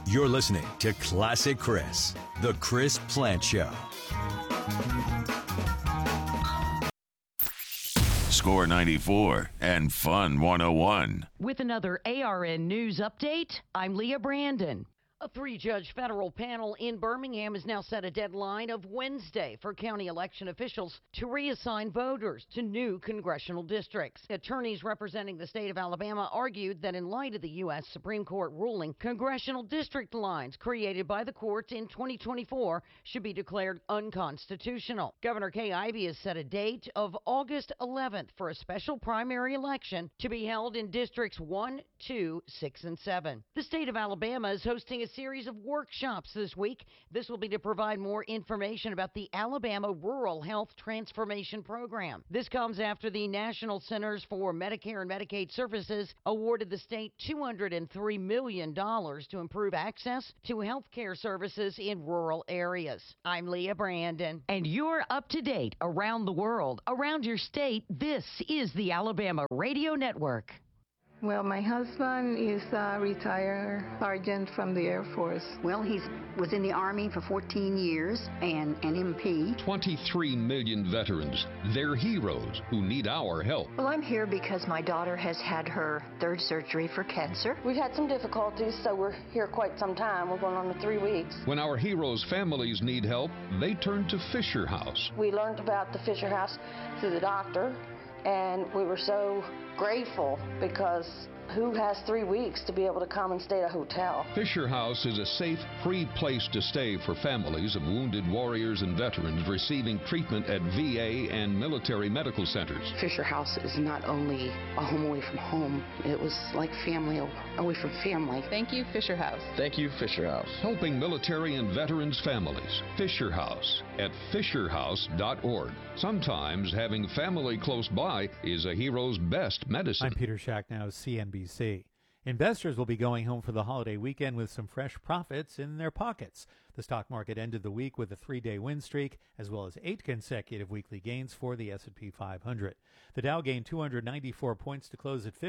You're listening to Classic Chris, the Chris Plant Show. Score 94 and Fun 101. With another ARN News update, I'm Leah Brandon. A three-judge federal panel in Birmingham has now set a deadline of Wednesday for county election officials to reassign voters to new congressional districts. Attorneys representing the state of Alabama argued that in light of the U.S. Supreme Court ruling, congressional district lines created by the court in 2024 should be declared unconstitutional. Governor Kay Ivey has set a date of August 11th for a special primary election to be held in districts 1, 2, 6, and 7. The state of Alabama is hosting a series of workshops this week. This will be to provide more information about the Alabama Rural Health Transformation Program. This comes after the National Centers for Medicare and Medicaid Services awarded the state $203 million to improve access to health care services in rural areas. I'm Leah Brandon, and you're up to date around the world, around your state. This is the Alabama Radio Network. Well, my husband is a retired sergeant from the Air Force. Well, he was in the Army for 14 years and an MP. 23 million veterans. They're heroes who need our help. Well, I'm here because my daughter has had her third surgery for cancer. We've had some difficulties, so we're here quite some time. We're going on to 3 weeks. When our heroes' families need help, they turn to Fisher House. We learned about the Fisher House through the doctor, and we were so grateful because who has 3 weeks to be able to come and stay at a hotel? Fisher House is a safe, free place to stay for families of wounded warriors and veterans receiving treatment at VA and military medical centers. Fisher House is not only a home away from home, it was like family away from family. Thank you, Fisher House. Thank you, Fisher House. Helping military and veterans' families. Fisher House at fisherhouse.org. Sometimes having family close by is a hero's best medicine. I'm Peter Schacknow, CNBC. Investors will be going home for the holiday weekend with some fresh profits in their pockets. The stock market ended the week with a 3-day win streak, as well as 8 consecutive weekly gains for the S&P 500. The Dow gained 294 points to close at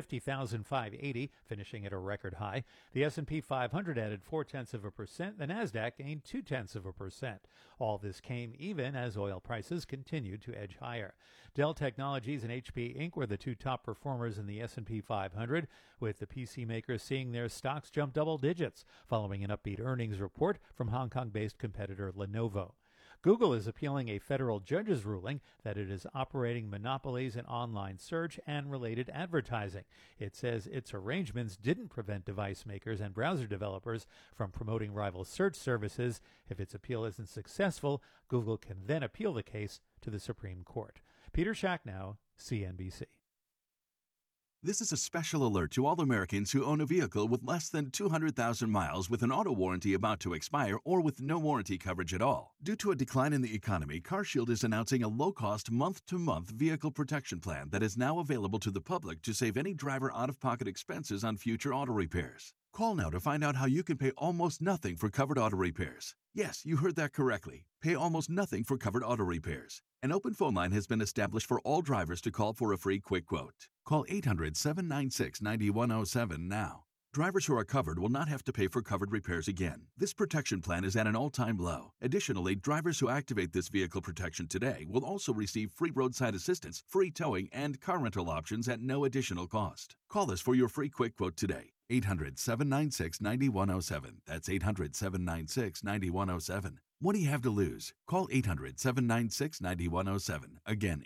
50,580, finishing at a record high. The S&P 500 added 0.4%. The Nasdaq gained 0.2%. All this came even as oil prices continued to edge higher. Dell Technologies and HP Inc. were the two top performers in the S&P 500, with the PC makers seeing their stocks jump double digits following an upbeat earnings report from Hong Kong-based competitor Lenovo. Google is appealing a federal judge's ruling that it is operating monopolies in online search and related advertising. It says its arrangements didn't prevent device makers and browser developers from promoting rival search services. If its appeal isn't successful, Google can then appeal the case to the Supreme Court. Peter Schacknow, CNBC. This is a special alert to all Americans who own a vehicle with less than 200,000 miles with an auto warranty about to expire or with no warranty coverage at all. Due to a decline in the economy, CarShield is announcing a low-cost month-to-month vehicle protection plan that is now available to the public to save any driver out-of-pocket expenses on future auto repairs. Call now to find out how you can pay almost nothing for covered auto repairs. Yes, you heard that correctly. Pay almost nothing for covered auto repairs. An open phone line has been established for all drivers to call for a free quick quote. Call 800-796-9107 now. Drivers who are covered will not have to pay for covered repairs again. This protection plan is at an all-time low. Additionally, drivers who activate this vehicle protection today will also receive free roadside assistance, free towing, and car rental options at no additional cost. Call us for your free quick quote today. 800-796-9107. That's 800-796-9107. What do you have to lose? Call 800-796-9107. Again,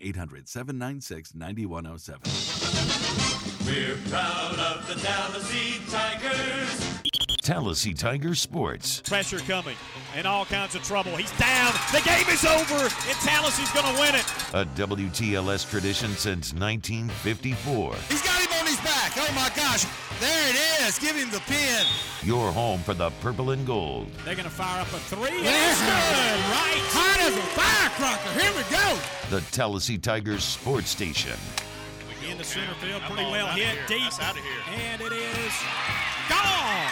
800-796-9107. We're proud of the Tallahassee Tigers. Tallahassee Tiger Sports. Pressure coming and all kinds of trouble. He's down. The game is over, and Tallahassee's going to win it. A WTLS tradition since 1954. He's got him on his back. Oh, my gosh. There it is. Give him the pin. Your home for the purple and gold. They're going to fire up a three. And it's good. Right. Hot as a firecracker. Here we go. The Tallahassee Tigers Sports Station. In the center field, pretty well hit deep. And it is gone.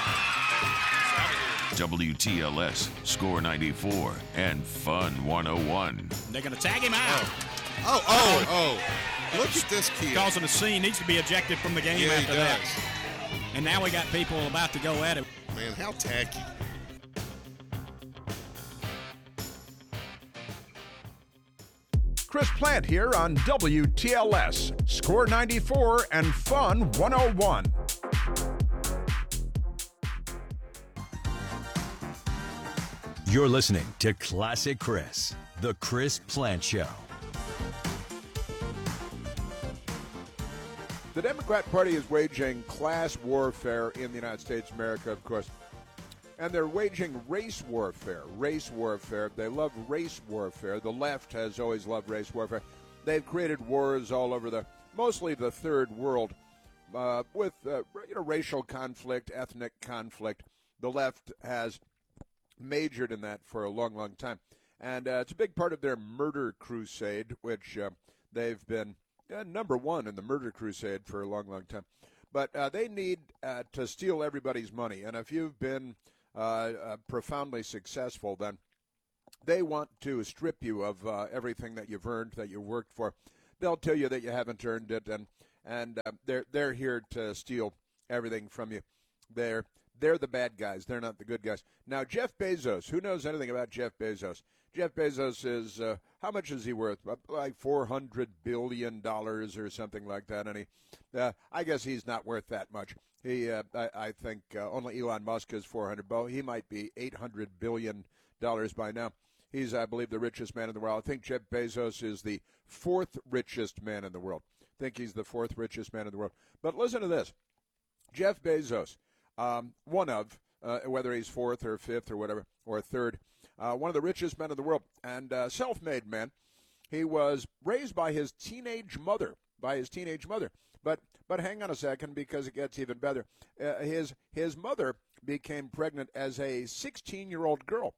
WTLS, Score 94, and Fun 101. They're going to tag him out. Oh. Look at this kid. Causing a scene. Needs to be ejected from the game after that. And now we got people about to go at it. Man, how tacky. Chris Plant here on WTLS, Score 94 and Fun 101. You're listening to Classic Chris, the Chris Plant Show. The Democrat Party is waging class warfare in the United States of America, of course. And they're waging race warfare. They love race warfare. The left has always loved race warfare. They've created wars all over mostly the third world, with racial conflict, ethnic conflict. The left has majored in that for a long, long time. And it's a big part of their murder crusade, which they've been number one in the murder crusade for a long, long time. But they need to steal everybody's money. And if you've been profoundly successful, then they want to strip you of everything that you've earned, that you worked for. They'll tell you that you haven't earned it, and they're here to steal everything from you. They're the bad guys. They're not the good guys. Now, Jeff Bezos, who knows anything about Jeff Bezos? Jeff Bezos is, how much is he worth? Like $400 billion or something like that. And I guess he's not worth that much. I think only Elon Musk is 400 billion. He might be $800 billion by now. He's, I believe, the richest man in the world. I think Jeff Bezos is the fourth richest man in the world. I think he's the fourth richest man in the world. But listen to this. Jeff Bezos, one of, whether he's fourth or fifth or whatever, or third, one of the richest men in the world, and self-made man. He was raised by his teenage mother. But hang on a second, because it gets even better. His mother became pregnant as a 16-year-old girl.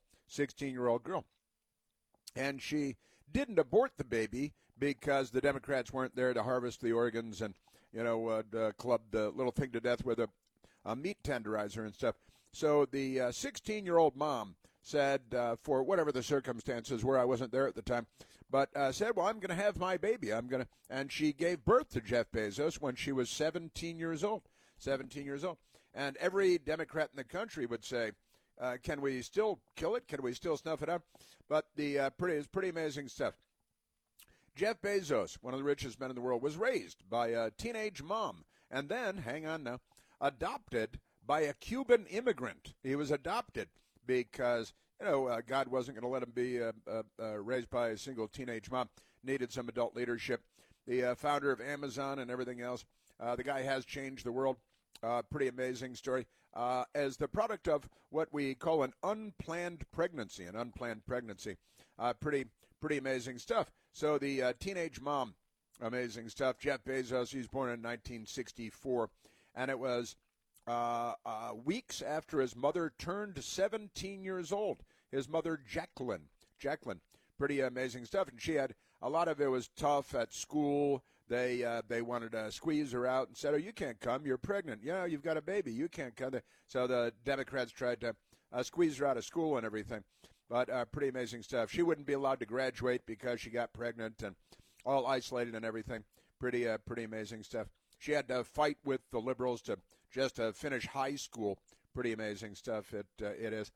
And she didn't abort the baby because the Democrats weren't there to harvest the organs and, club the little thing to death with a meat tenderizer and stuff. So the 16-year-old mom said, for whatever the circumstances were, I wasn't there at the time, but said, well, I'm going to have my baby. And she gave birth to Jeff Bezos when she was 17 years old. And every Democrat in the country would say, can we still kill it? Can we still snuff it out? But it's pretty amazing stuff. Jeff Bezos, one of the richest men in the world, was raised by a teenage mom and then, hang on now, adopted by a Cuban immigrant. He was adopted because, God wasn't going to let him be raised by a single teenage mom. Needed some adult leadership. The founder of Amazon and everything else. The guy has changed the world. Pretty amazing story. As the product of what we call an unplanned pregnancy. Pretty amazing stuff. So the teenage mom, amazing stuff. Jeff Bezos, he was born in 1964. And it was weeks after his mother turned 17 years old. His mother, Jacqueline. Pretty amazing stuff. And she had, a lot of it was tough at school. They wanted to squeeze her out and said, oh, you can't come. You're pregnant. Yeah, you've got a baby. You can't come. So the Democrats tried to squeeze her out of school and everything. But pretty amazing stuff. She wouldn't be allowed to graduate because she got pregnant and all isolated and everything. Pretty amazing stuff. She had to fight with the liberals to just finish high school. Pretty amazing stuff. It is.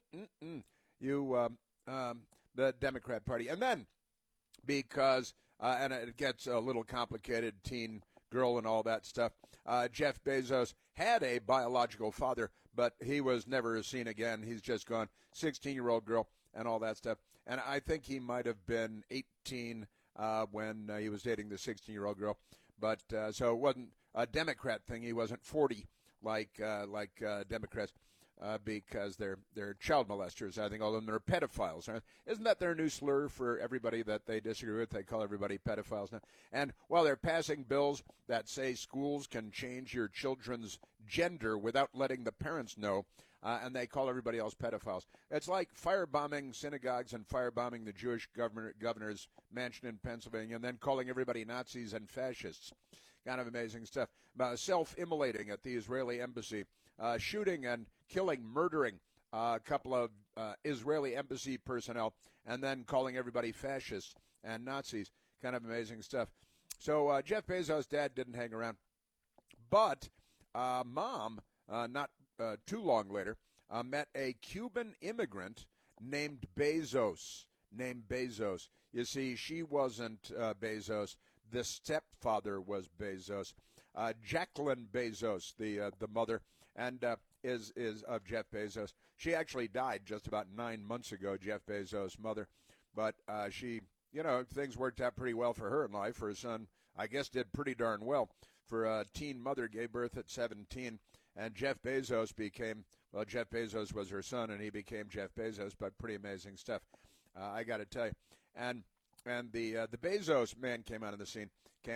The Democrat Party. And then, because, and it gets a little complicated, teen girl and all that stuff, Jeff Bezos had a biological father, but he was never seen again. He's just gone. 16-year-old girl and all that stuff. And I think he might have been 18 when he was dating the 16-year-old girl. But so it wasn't a Democrat thing. He wasn't 40 like Democrats. Because they're child molesters, I think, all of them are pedophiles. Right? Isn't that their new slur for everybody that they disagree with? They call everybody pedophiles now. And while they're passing bills that say schools can change your children's gender without letting the parents know, and they call everybody else pedophiles. It's like firebombing synagogues and firebombing the Jewish governor's mansion in Pennsylvania and then calling everybody Nazis and fascists. Kind of amazing stuff. Self-immolating at the Israeli embassy. Shooting and killing, murdering a couple of Israeli embassy personnel, and then calling everybody fascists and Nazis. Kind of amazing stuff. So Jeff Bezos' dad didn't hang around. But mom, not too long later, met a Cuban immigrant named Bezos. You see, she wasn't Bezos. The stepfather was Bezos. Jacqueline Bezos, the mother, and is of Jeff Bezos. She actually died just about 9 months ago, Jeff Bezos' mother. But she, things worked out pretty well for her in life. Her son, I guess, did pretty darn well. For a teen mother, gave birth at 17, and Jeff Bezos Jeff Bezos was her son, and he became Jeff Bezos. But pretty amazing stuff, I got to tell you. And the Bezos man came out of the scene,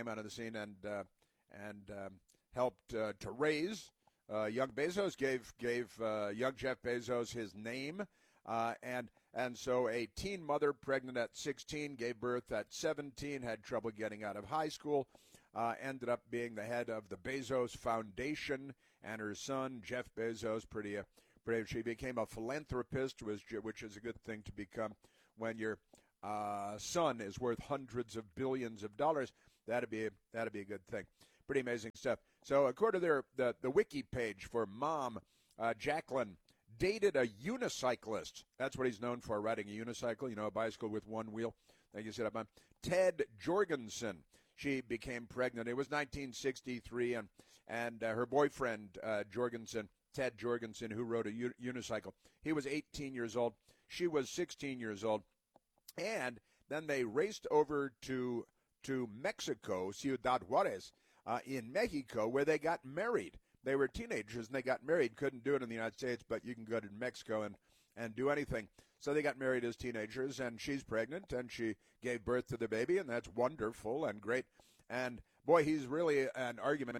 and helped to raise young Bezos. Gave young Jeff Bezos his name, and so a teen mother, pregnant at 16, gave birth at 17, had trouble getting out of high school. Ended up being the head of the Bezos Foundation, and her son, Jeff Bezos, she became a philanthropist, which is a good thing to become when your son is worth hundreds of billions of dollars. That'd be a good thing. Pretty amazing stuff. So according to the wiki page for mom, Jacqueline dated a unicyclist. That's what he's known for, riding a unicycle, a bicycle with one wheel that you sit up on. Ted Jorgensen. She became pregnant. It was 1963, and her boyfriend, Ted Jorgensen, who rode a unicycle, he was 18 years old. She was 16 years old. And then they raced over to Mexico, Ciudad Juarez, in Mexico, where they got married. They were teenagers, and they got married. Couldn't do it in the United States, but you can go to Mexico and do anything. So they got married as teenagers, and she's pregnant, and she gave birth to the baby, and that's wonderful and great. And, boy, he's really an argument,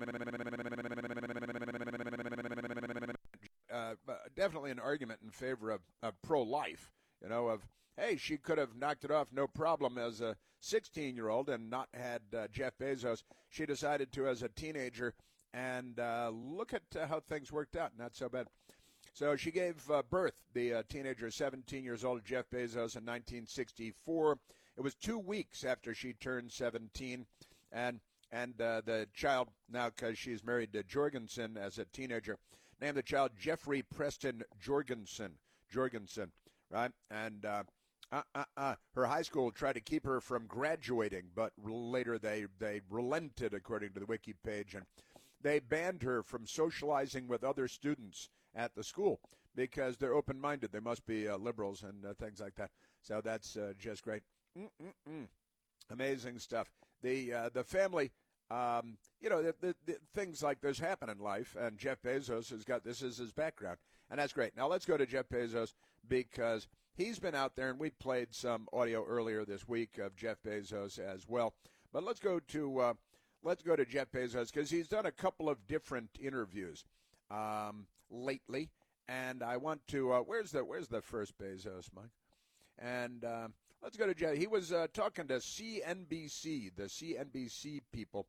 definitely an argument in favor of pro-life, of, hey, she could have knocked it off no problem as a 16-year-old and not had Jeff Bezos. She decided to as a teenager, and look at how things worked out. Not so bad. So she gave birth, the teenager, 17 years old, Jeff Bezos, in 1964. It was 2 weeks after she turned 17, and the child, now because she's married to Jorgensen as a teenager, named the child Jeffrey Preston Jorgensen, right? And her high school tried to keep her from graduating, but later they relented, according to the wiki page, and they banned her from socializing with other students at the school because they're open-minded. They must be liberals and things like that. So that's just great. Amazing stuff. The family, the things like this happen in life, and Jeff Bezos has got this as his background, and that's great. Now let's go to Jeff Bezos because he's been out there, and we played some audio earlier this week of Jeff Bezos as well. But let's go to Jeff Bezos because he's done a couple of different interviews lately, and I want to where's the first Bezos, Mike? And let's go to Jeff. He was talking to CNBC, the CNBC people,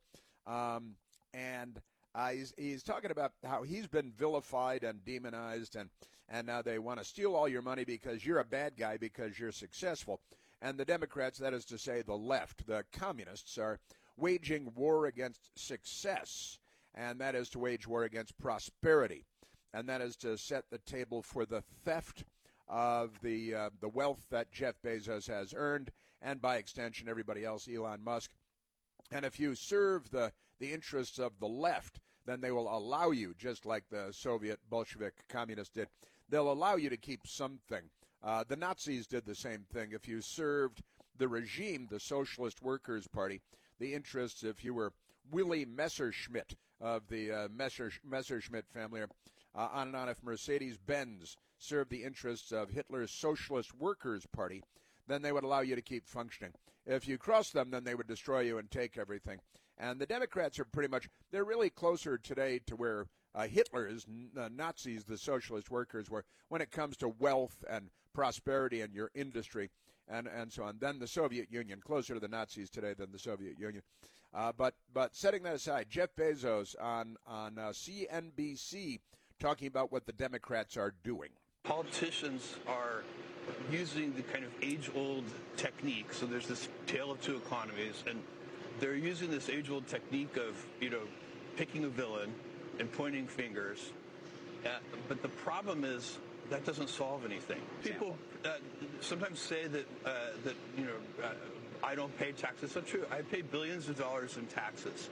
and he's talking about how he's been vilified and demonized, and now they want to steal all your money because you're a bad guy because you're successful. And the Democrats, that is to say the left, the communists, are waging war against success, and that is to wage war against prosperity, and that is to set the table for the theft of the wealth that Jeff Bezos has earned, and by extension everybody else, Elon Musk. And if you serve the interests of the left, then they will allow you, just like the Soviet Bolshevik communists did, they'll allow you to keep something. The Nazis did the same thing. If you served the regime, the Socialist Workers' Party, the interests, if you were Willie Messerschmitt of the Messerschmitt family, on and on, if Mercedes-Benz served the interests of Hitler's Socialist Workers' Party, then they would allow you to keep functioning. If you cross them, then they would destroy you and take everything. And the Democrats are they're really closer today to where Hitler's Nazis, the Socialist Workers, were when it comes to wealth and prosperity and your industry and so on. Then the Soviet Union, closer to the Nazis today than the Soviet Union. But setting that aside, Jeff Bezos on CNBC talking about what the Democrats are doing. Politicians are using the kind of age-old technique. So there's this tale of two economies, and they're using this age-old technique of, picking a villain, and pointing fingers. But the problem is that doesn't solve anything. People sometimes say that I don't pay taxes. That's not true. I pay billions of dollars in taxes.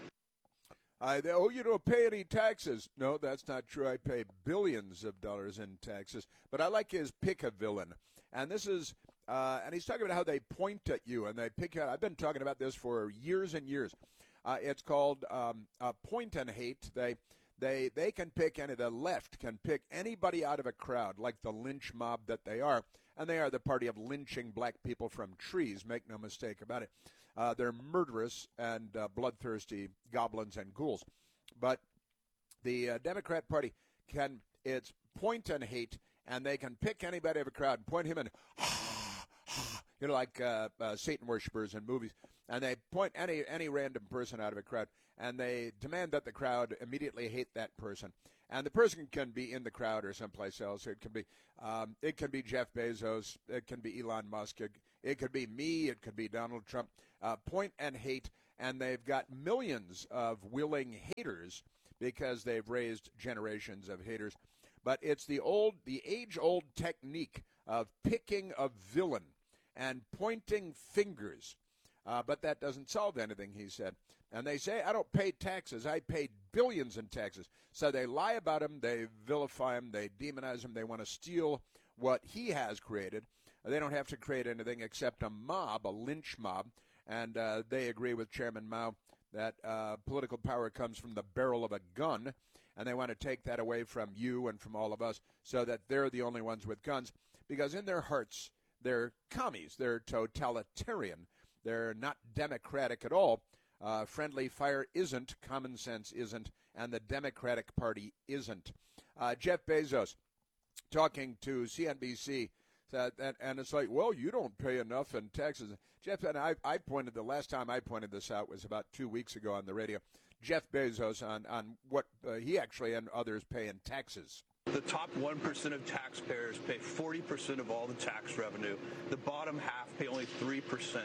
You don't pay any taxes. No, that's not true. I pay billions of dollars in taxes. But I like his pick a villain. And this is, and he's talking about how they point at you and they pick out. I've been talking about this for years and years. It's called point and hate. They can pick the left can pick anybody out of a crowd, like the lynch mob that they are. And they are the party of lynching black people from trees, make no mistake about it. They're murderous and bloodthirsty goblins and ghouls. But the Democrat Party it's point and hate, and they can pick anybody out of a crowd and point him and, like Satan worshipers in movies. And they point any random person out of a crowd, and they demand that the crowd immediately hate that person. And the person can be in the crowd or someplace else. It can be Jeff Bezos. It can be Elon Musk. It could be me. It could be Donald Trump. Point and hate, and they've got millions of willing haters because they've raised generations of haters. But it's the age-old technique of picking a villain and pointing fingers. But that doesn't solve anything, he said. And they say, I don't pay taxes. I paid billions in taxes. So they lie about him. They vilify him. They demonize him. They want to steal what he has created. They don't have to create anything except a mob, a lynch mob. And they agree with Chairman Mao that political power comes from the barrel of a gun. And they want to take that away from you and from all of us so that they're the only ones with guns. Because in their hearts, they're commies. They're totalitarian. They're not democratic at all. Friendly fire isn't, common sense isn't, and the Democratic Party isn't. Jeff Bezos talking to CNBC, and it's like, well, you don't pay enough in taxes. Jeff, and I pointed, the last time I pointed this out was about 2 weeks ago on the radio. Jeff Bezos on what he actually and others pay in taxes. The top 1% of taxpayers pay 40% of all the tax revenue. The bottom half pay only 3%.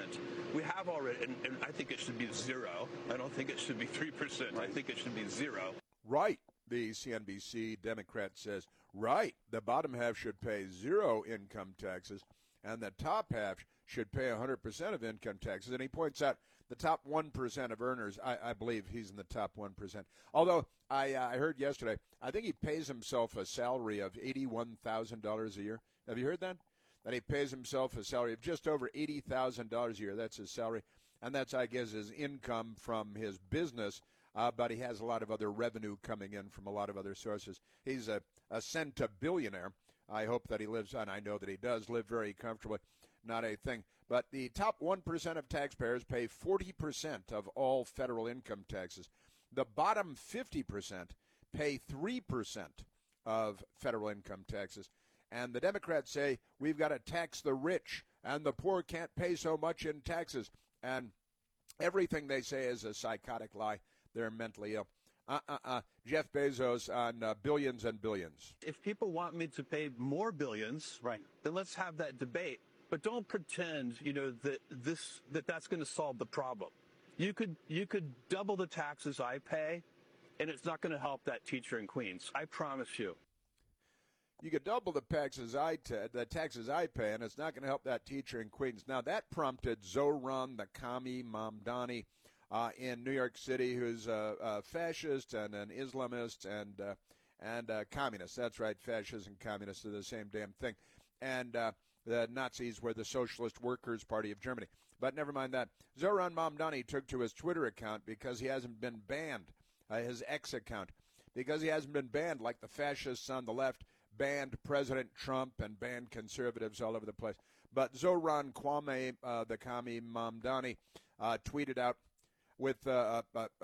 We have already, and I think it should be zero. I don't think it should be 3%. Right. I think it should be zero. Right. The CNBC Democrat says, right, the bottom half should pay zero income taxes, and the top half should pay 100% of income taxes. And he points out the top 1% of earners, I believe he's in the top 1%. Although I heard yesterday, I think he pays himself a salary of $81,000 a year. Have you heard that? That he pays himself a salary of just over $80,000 a year. That's his salary. And that's, I guess, his income from his business. But he has a lot of other revenue coming in from a lot of other sources. He's a centibillionaire. I hope that he lives, and I know that he does live very comfortably. Not a thing. But the top 1% of taxpayers pay 40% of all federal income taxes. The bottom 50% pay 3% of federal income taxes. And the Democrats say we've got to tax the rich, and the poor can't pay so much in taxes. And everything they say is a psychotic lie. They're mentally ill. Jeff Bezos on billions and billions. If people want me to pay more billions, right, then let's have that debate. But don't pretend, that's going to solve the problem. You could double the taxes I pay, and it's not going to help that teacher in Queens. I promise you. You could double the taxes I pay, and it's not going to help that teacher in Queens. Now, that prompted Zohran, the commie Mamdani in New York City, who's a fascist and an Islamist and a communist. That's right, fascists and communists are the same damn thing. And the Nazis were the Socialist Workers' Party of Germany. But never mind that. Zohran Mamdani took to his Twitter account because he hasn't been banned, his X account, because he hasn't been banned like the fascists on the left banned President Trump and banned conservatives all over the place. But Zohran Kwame, the commie Mamdani, tweeted out with a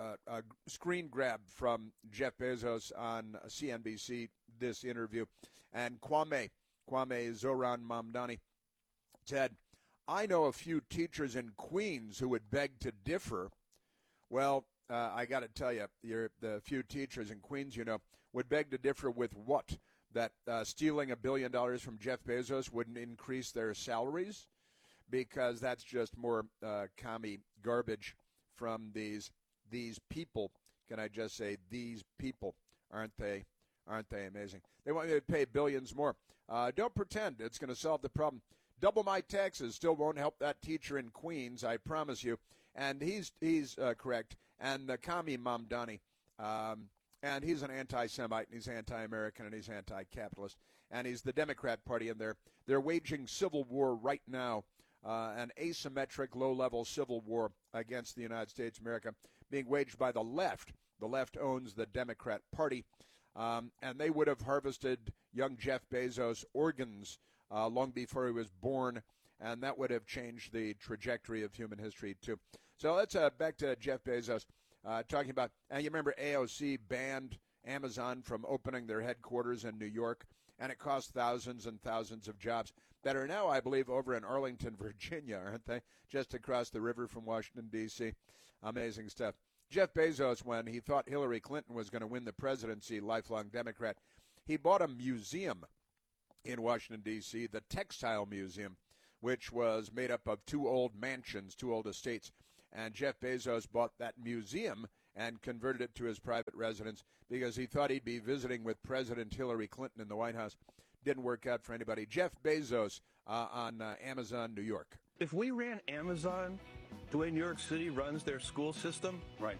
screen grab from Jeff Bezos on CNBC, this interview. And Kwame Zohran Mamdani said, I know a few teachers in Queens who would beg to differ. Well, I got to tell you, the few teachers in Queens, would beg to differ with what? That stealing $1 billion from Jeff Bezos wouldn't increase their salaries? Because that's just more commie garbage from these people. Can I just say these people Aren't they amazing? They want you to pay billions more. Don't pretend it's going to solve the problem. Double my taxes still won't help that teacher in Queens, I promise you. And he's correct. And the commie Mamdani, and he's an anti-Semite, and he's anti-American, and he's anti-capitalist. And he's the Democrat Party in there. They're waging civil war right now, an asymmetric, low-level civil war against the United States of America being waged by the left. The left owns the Democrat Party, and they would have harvested young Jeff Bezos' organs long before he was born, and that would have changed the trajectory of human history, too. So let's back to Jeff Bezos talking about, and you remember AOC banned Amazon from opening their headquarters in New York, and it cost thousands and thousands of jobs that are now, I believe, over in Arlington, Virginia, aren't they? Just across the river from Washington, D.C. Amazing stuff. Jeff Bezos, when he thought Hillary Clinton was going to win the presidency, lifelong Democrat, he bought a museum in Washington, D.C., the Textile Museum, which was made up of two old mansions, two old estates. And Jeff Bezos bought that museum and converted it to his private residence because he thought he'd be visiting with President Hillary Clinton in the White House. Didn't work out for anybody. Jeff Bezos on Amazon, New York. If we ran Amazon the way New York City runs their school system, right,